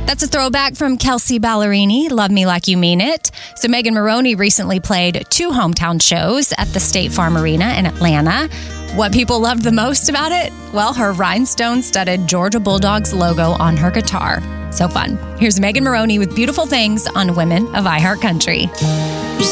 That's a throwback from Kelsea Ballerini, Love Me Like You Mean It. So Megan Moroney recently played 2 hometown shows at the State Farm Arena in Atlanta. What people loved the most about it? Well, her rhinestone-studded Georgia Bulldogs logo on her guitar. So fun. Here's Megan Moroney with Beautiful Things on Women of iHeartCountry.